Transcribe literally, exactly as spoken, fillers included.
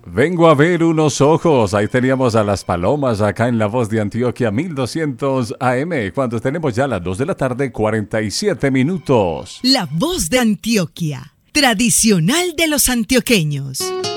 Vengo a ver unos ojos. Ahí teníamos a las palomas acá en La Voz de Antioquia mil doscientos A M, cuando tenemos ya las dos de la tarde, cuarenta y siete minutos. La Voz de Antioquia, tradicional de los antioqueños.